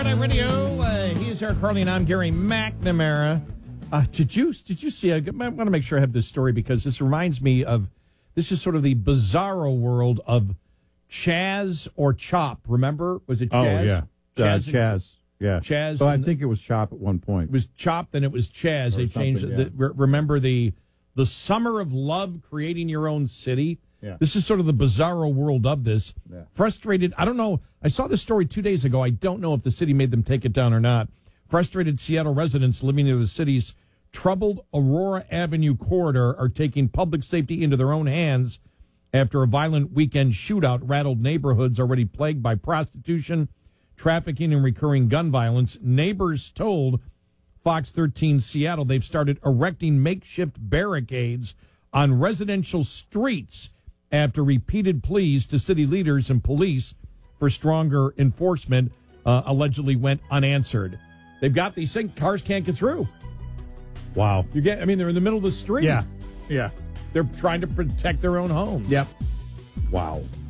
Night Radio. He's Eric Carly, and I'm Gary McNamara. Did you see? I want to make sure I have this story because this reminds me of. This is sort of the bizarro world of Chaz or Chop. Remember? Was it Chaz? Oh yeah, Chaz. Yeah, Chaz. So I think it was Chop at one point. It was Chop, then it was Chaz. They changed it. Yeah. Remember the summer of love, creating your own city. Yeah. This is sort of the bizarro world of this. Yeah. Frustrated. I don't know. I saw this story 2 days ago. I don't know if the city made them take it down or not. Frustrated Seattle residents living near the city's troubled Aurora Avenue corridor are taking public safety into their own hands after a violent weekend shootout rattled neighborhoods already plagued by prostitution, trafficking, and recurring gun violence. Neighbors told Fox 13 Seattle they've started erecting makeshift barricades on residential streets after repeated pleas to city leaders and police for stronger enforcement allegedly went unanswered. They've got these things, cars can't get through. Wow. They're in the middle of the street. Yeah. They're trying to protect their own homes. Yep. Wow.